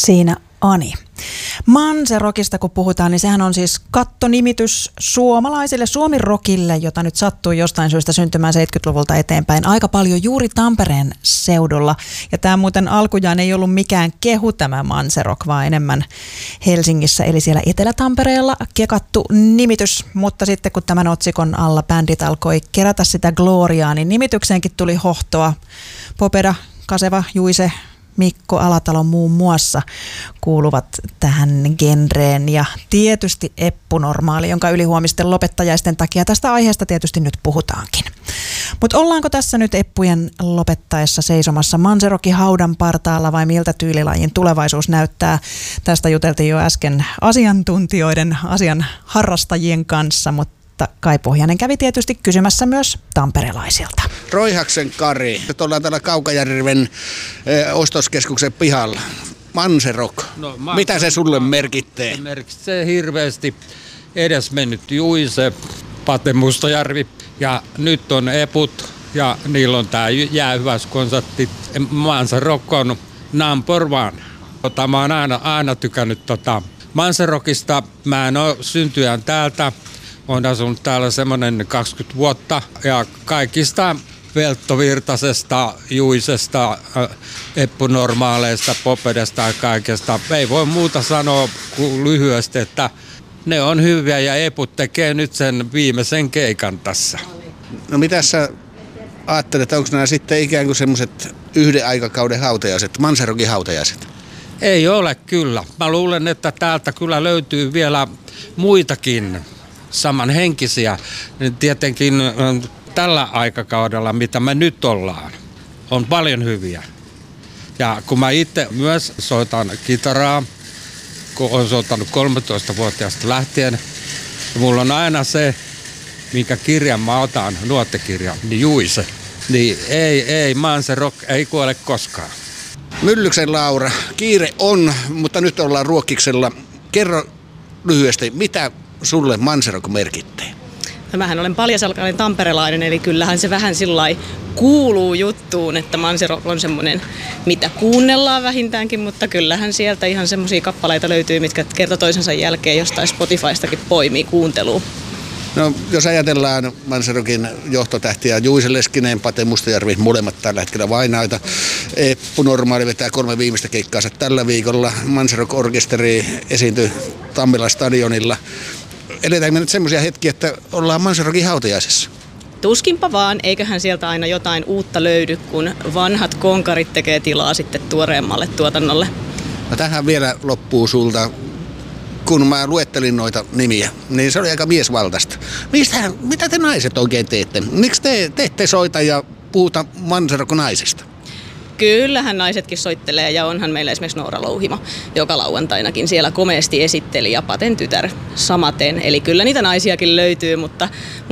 Siinä Ani. Manserokista kun puhutaan, niin sehän on siis kattonimitys suomalaisille Suomi-rockille, jota nyt sattuu jostain syystä syntymään 70-luvulta eteenpäin aika paljon juuri Tampereen seudulla. Ja tämä muuten alkujaan ei ollut mikään kehu tämä Manserok, vaan enemmän Helsingissä eli siellä Etelä-Tampereella kekattu nimitys. Mutta sitten kun tämän otsikon alla bändit alkoi kerätä sitä gloriaa, niin nimitykseenkin tuli hohtoa. Popeda, Kaseva, Juise, Mikko Alatalo muun muassa kuuluvat tähän genreen ja tietysti Eppu Normaali, jonka ylihuomisten lopettajaisten takia tästä aiheesta tietysti nyt puhutaankin. Mutta ollaanko tässä nyt Eppujen lopettaessa seisomassa Manserokin haudan partaalla vai miltä tyylilajin tulevaisuus näyttää? Tästä juteltiin jo äsken asiantuntijoiden, asian harrastajien kanssa, mutta Kai Pohjanen kävi tietysti kysymässä myös tamperelaisilta. Roihaksen Kari. Nyt ollaan täällä Kaukajärven ostoskeskuksen pihalla. Manserok. Mitä se sulle merkittää? Se merkitsee hirveästi edesmennyt Juise, Pate Mustajärvi ja nyt on Eput ja niillä on tää jäähyväiskonsertti. Manserok on number one. Mä oon aina tykännyt Manserokista. Mä en oo syntyjän täältä. Olen asunut täällä semmoinen 20 vuotta ja kaikista Veltto-Virtasesta, Juisesta, Eppu Normaaleista, Popedesta ja kaikesta. Ei voi muuta sanoa kuin lyhyesti, että ne on hyviä ja Eput tekee nyt sen viimeisen keikan tässä. No mitä sä ajattelet, onko nämä sitten ikään kuin semmoiset yhden aikakauden hautajaiset, Manserokin hautajaiset? Ei ole kyllä. Mä luulen, että täältä kyllä löytyy vielä muitakin samanhenkisiä, niin tietenkin tällä aikakaudella, mitä me nyt ollaan, on paljon hyviä. Ja kun mä itse myös soitan kitaraa, kun olen soittanut 13-vuotiaasta lähtien, ja mulla on aina se, minkä kirjan mä otan, nuottikirjan, niin Juise. Niin ei, Manserok ei kuole koskaan. Myllyksen Laura, kiire on, mutta nyt ollaan Ruokkiksella. Kerro lyhyesti, mitä sulle Manserok merkittää? Mähän olen paljasalkainen tamperelainen, eli kyllähän se vähän sillai kuuluu juttuun, että Manserok on semmoinen, mitä kuunnellaan vähintäänkin, mutta kyllähän sieltä ihan semmoisia kappaleita löytyy, mitkä kerta toisensa jälkeen jostain Spotifystakin poimii kuunteluun. No, jos ajatellaan Manserokin johtotähtiä, Juise Leskinen, Pate Mustajärvi, molemmat tällä hetkellä vainaita. Eppu Normaali vetää 3 viimeistä keikkaansa tällä viikolla. Manserok-orkesteri esiintyi Tammelan stadionilla. Eletäänkö me nyt semmoisia hetkiä, että ollaan Manserokin hautajaisessa? Tuskinpa vaan, eiköhän sieltä aina jotain uutta löydy, kun vanhat konkarit tekee tilaa sitten tuoreemmalle tuotannolle. No tähän vielä loppuu sulta. Kun mä luettelin noita nimiä, niin se oli aika miesvaltaista. Mitä te naiset oikein teette? Miksi te ette soita ja puhuta Manserok-naisista? Kyllähän naisetkin soittelee ja onhan meillä esimerkiksi Noora Louhimo, joka lauantainakin siellä komeasti esitteli ja Paten tytär samaten. Eli kyllä niitä naisiakin löytyy, mutta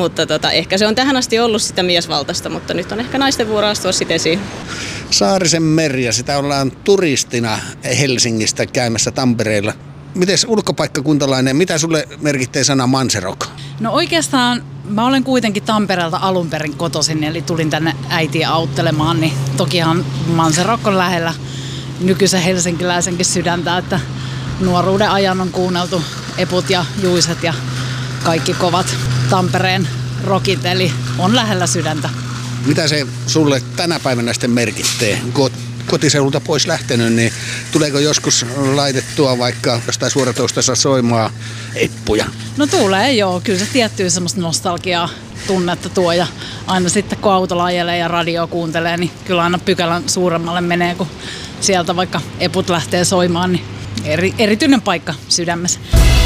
ehkä se on tähän asti ollut sitä miesvaltaista, mutta nyt on ehkä naisten vuoro astua sitten esiin. Saarisen Merja, sitä ollaan turistina Helsingistä käymässä Tampereella. Mites ulkopaikkakuntalainen, mitä sulle merkittää sana Manserok? No oikeastaan mä olen kuitenkin Tampereelta alun perin kotoisin, eli tulin tänne äitiä auttelemaan, niin tokihan Manserok on lähellä nykyisen helsinkiläisenkin sydäntä, että nuoruuden ajan on kuunneltu Eput ja Juiset ja kaikki kovat Tampereen rockit, eli on lähellä sydäntä. Mitä se sulle tänä päivänä sitten merkittää? Kotiseudulta pois lähtenyt, niin tuleeko joskus laitettua vaikka jostain suoratoistassa soimaa Eppuja? No tulee joo, kyllä se tiettyä semmoista nostalgiaa tunnetta tuo ja aina sitten kun autolla ajelee ja radio kuuntelee, niin kyllä aina pykälän suuremmalle menee, kun sieltä vaikka Eput lähtee soimaan, niin erityinen paikka sydämessä.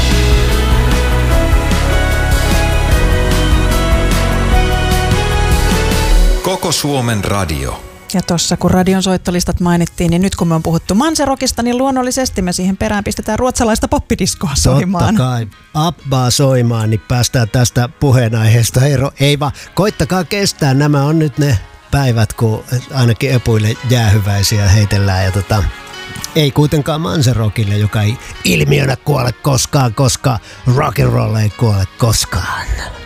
Koko Suomen radio. Ja tuossa kun radion soittolistat mainittiin, niin nyt kun me on puhuttu Manserokista, niin luonnollisesti me siihen perään pistetään ruotsalaista poppidiskoa soimaan. Totta kai. Abbaa soimaan, niin päästään tästä puheenaiheesta ero. Ei vaan, koittakaa kestää. Nämä on nyt ne päivät, kun ainakin Epuille jäähyväisiä heitellään. Ja ei kuitenkaan Manserokille, joka ei ilmiönä kuole koskaan, koska rock'n'roll ei kuole koskaan.